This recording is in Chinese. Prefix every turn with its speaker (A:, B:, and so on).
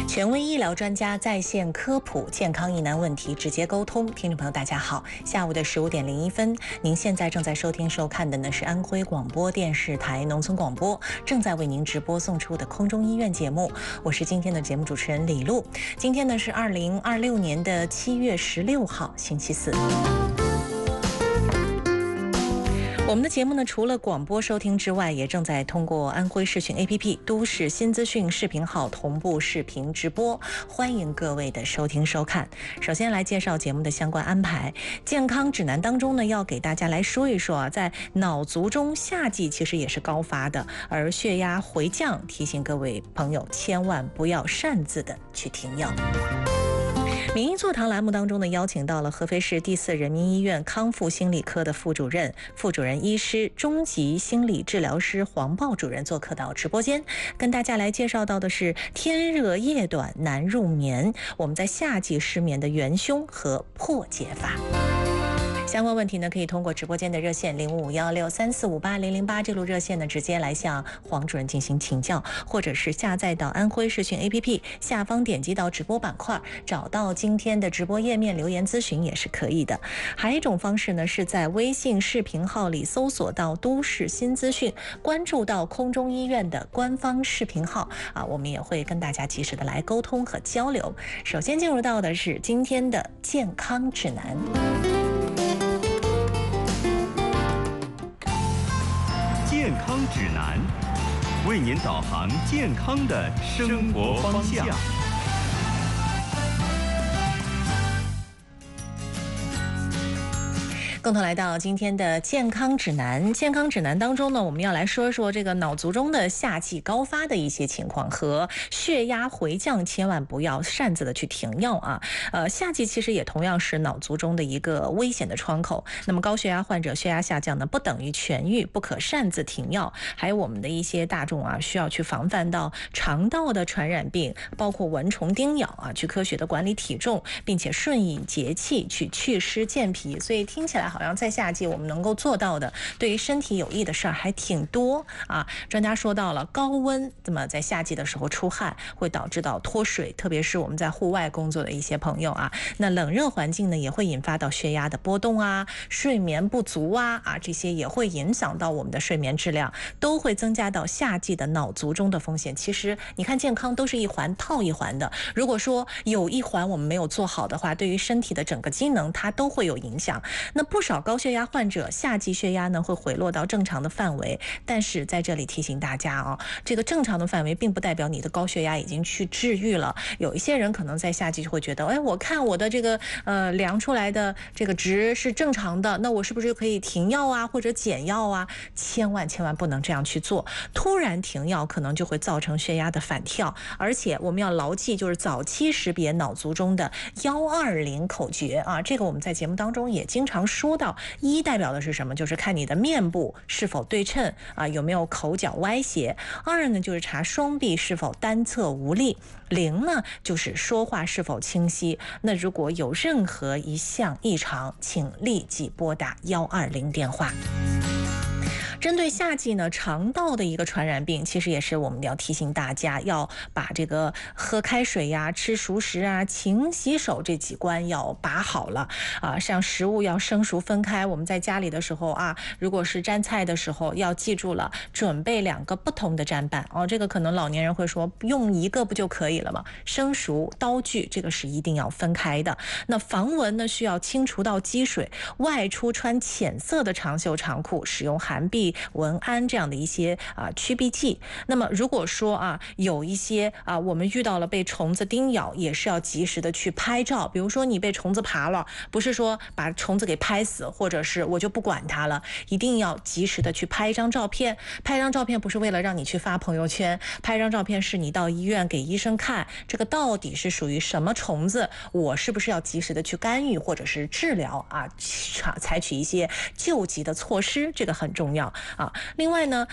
A: 权威医疗专家在线科普健康疑难问题，直接沟通。听众朋友大家好，下午的15点01分，您现在正在收听收看的呢是安徽广播电视台农村广播正在为您直播送出的空中医院节目，我是今天的节目主持人李璐。今天呢是2026年的7月16号，星期四。我们的节目呢，除了广播收听之外，也正在通过安徽视讯 APP、都市新资讯视频号同步视频直播，欢迎各位的收听收看。首先来介绍节目的相关安排。健康指南当中呢，要给大家来说一说啊，在脑卒中夏季其实也是高发的，而血压回降，提醒各位朋友千万不要擅自的去停药。民医座谈栏目当中呢，邀请到了合肥市第4人民医院康复心理科的副主任医师、中级心理治疗师黄豹主任做客到直播间，跟大家来介绍到的是天热夜短难入眠，我们在夏季失眠的元凶和破解法。相关问题呢，可以通过直播间的热线055163458008这路热线呢，直接来向黄主任进行请教，或者是下载到安徽视讯 APP 下方点击到直播板块，找到今天的直播页面留言咨询也是可以的。还有一种方式呢，是在微信视频号里搜索到都市新资讯，关注到空中医院的官方视频号啊，我们也会跟大家及时的来沟通和交流。首先进入到的是今天的健康指南。
B: 健康指南，为您导航健康的生活方向。
A: 共同来到今天的健康指南。健康指南当中呢，我们要来说说这个脑卒中的夏季高发的一些情况和血压回降，千万不要擅自的去停药啊。夏季其实也同样是脑卒中的一个危险的窗口。那么高血压患者血压下降呢，不等于痊愈，不可擅自停药。还有我们的一些大众啊，需要去防范到肠道的传染病，包括蚊虫叮咬啊，去科学的管理体重，并且顺应节气去祛湿健脾。所以听起来好像在夏季我们能够做到的，对于身体有益的事儿还挺多啊。专家说到了高温，那么在夏季的时候出汗会导致到脱水，特别是我们在户外工作的一些朋友啊，那冷热环境呢也会引发到血压的波动啊，睡眠不足啊，这些也会影响到我们的睡眠质量，都会增加到夏季的脑卒中的风险。其实你看健康都是一环套一环的，如果说有一环我们没有做好的话，对于身体的整个机能它都会有影响。那不少高血压患者夏季血压呢会回落到正常的范围，但是在这里提醒大家啊，这个正常的范围并不代表你的高血压已经去治愈了。有一些人可能在夏季就会觉得，我看我的这个量出来的这个值是正常的，那我是不是就可以停药啊，或者减药啊？千万不能这样去做，突然停药可能就会造成血压的反跳。而且我们要牢记，就是早期识别脑卒中的120口诀啊，这个我们在节目当中也经常说到。1代表的是什么？就是看你的面部是否对称啊，有没有口角歪斜。2呢，就是查双臂是否单侧无力。0呢，就是说话是否清晰。那如果有任何一项异常，请立即拨打120电话。针对夏季呢，肠道的一个传染病，其实也是我们要提醒大家要把这个喝开水呀、吃熟食啊、勤洗手这几关要把好了啊。像食物要生熟分开，我们在家里的时候啊，如果是沾菜的时候，要记住了准备2个不同的砧板哦。这个可能老年人会说，用1个不就可以了吗？生熟刀具这个是一定要分开的。那防蚊呢，需要清除到积水，外出穿浅色的长袖长裤，使用涵碧、文安这样的一些驱避剂。那么如果说有一些我们遇到了被虫子叮咬，也是要及时的去拍照。比如说你被虫子爬了，不是说把虫子给拍死，或者是我就不管它了，一定要及时的去拍一张照片。拍一张照片不是为了让你去发朋友圈，拍一张照片是你到医院给医生看，这个到底是属于什么虫子，我是不是要及时的去干预或者是治疗采取一些救急的措施，这个很重要啊。另外呢，